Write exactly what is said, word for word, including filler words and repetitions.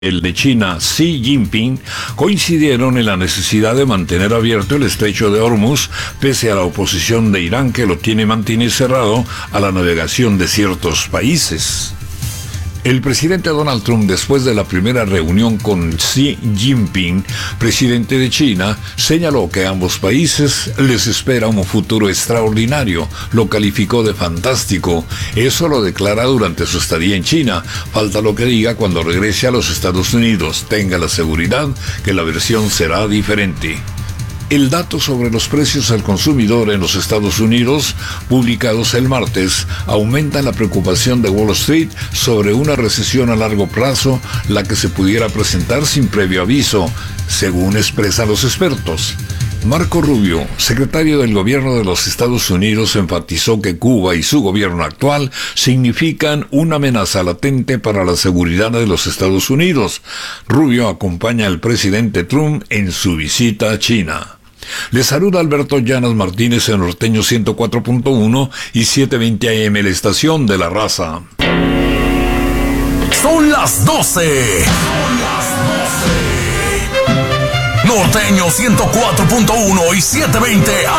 el de China, Xi Jinping, coincidieron en la necesidad de mantener abierto el estrecho de Hormuz, pese a la oposición de Irán que lo tiene mantenido cerrado a la navegación de ciertos países. El presidente Donald Trump, después de la primera reunión con Xi Jinping, presidente de China, señaló que a ambos países les espera un futuro extraordinario. Lo calificó de fantástico. Eso lo declara durante su estadía en China. Falta lo que diga cuando regrese a los Estados Unidos. Tenga la seguridad que la versión será diferente. El dato sobre los precios al consumidor en los Estados Unidos, publicados el martes, aumenta la preocupación de Wall Street sobre una recesión a largo plazo, la que se pudiera presentar sin previo aviso, según expresan los expertos. Marco Rubio, secretario del gobierno de los Estados Unidos, enfatizó que Cuba y su gobierno actual significan una amenaza latente para la seguridad de los Estados Unidos. Rubio acompaña al presidente Trump en su visita a China. Les saluda Alberto Llanas Martínez en Norteño ciento cuatro punto uno y setecientos veinte A M, la estación de la raza. Son las doce. Son las doce. Norteño ciento cuatro punto uno y setecientos veinte A